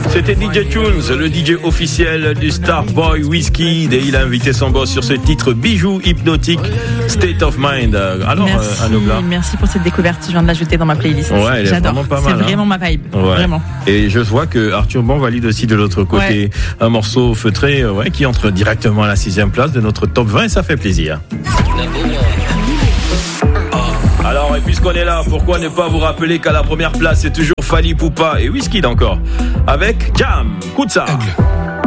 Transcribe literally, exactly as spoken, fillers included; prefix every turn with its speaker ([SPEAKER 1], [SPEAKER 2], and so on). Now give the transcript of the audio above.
[SPEAKER 1] C'était D J Tunes, le D J officiel du Starboy Wizkid, et il a invité son boss sur ce titre bijou hypnotique, State of Mind. Alors,
[SPEAKER 2] merci,
[SPEAKER 1] euh, Anobla.
[SPEAKER 2] Merci pour cette découverte, je viens de l'ajouter dans ma playlist.
[SPEAKER 1] Ouais, elle est
[SPEAKER 2] J'adore.
[SPEAKER 1] vraiment pas
[SPEAKER 2] C'est
[SPEAKER 1] mal.
[SPEAKER 2] vraiment
[SPEAKER 1] hein.
[SPEAKER 2] ma vibe,
[SPEAKER 1] ouais.
[SPEAKER 2] vraiment.
[SPEAKER 1] Et je vois que Arthur Bon valide aussi de l'autre côté ouais. un morceau feutré, ouais, qui entre directement à la sixième place de notre top vingt, et ça fait plaisir. Alors, et puisqu'on est là, pourquoi ne pas vous rappeler qu'à la première place, c'est toujours Fally Ipupa et Wizkid encore, avec Jam, Koutsa. Aigle.